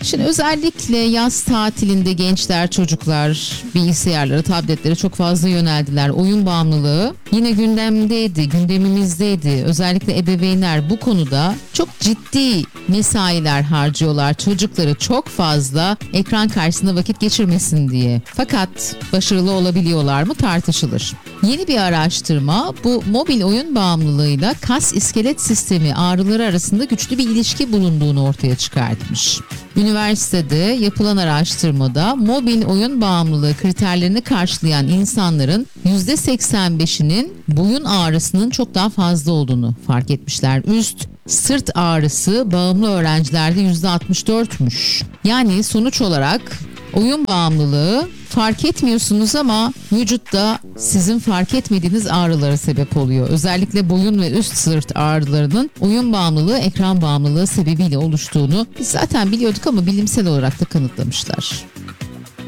Şimdi özellikle yaz tatilinde gençler, çocuklar bilgisayarlara, tabletlere çok fazla yöneldiler. Oyun bağımlılığı yine gündemimizdeydi. Özellikle ebeveynler bu konuda çok ciddi mesailer harcıyorlar. Çocukları çok fazla ekran karşısında vakit geçirmesin diye. Fakat başarılı olabiliyorlar mı tartışılır. Yeni bir araştırma bu mobil oyun bağımlılığıyla kas-iskelet sistemi ağrıları arasında güçlü bir ilişki bulunduğunu ortaya çıkartmış. Üniversitede yapılan araştırmada mobil oyun bağımlılığı kriterlerini karşılayan insanların %85'inin boyun ağrısının çok daha fazla olduğunu fark etmişler. Üst sırt ağrısı bağımlı öğrencilerde %64'müş. Yani sonuç olarak oyun bağımlılığı fark etmiyorsunuz ama vücutta sizin fark etmediğiniz ağrılara sebep oluyor. Özellikle boyun ve üst sırt ağrılarının oyun bağımlılığı, ekran bağımlılığı sebebiyle oluştuğunu biz zaten biliyorduk ama bilimsel olarak da kanıtlamışlar.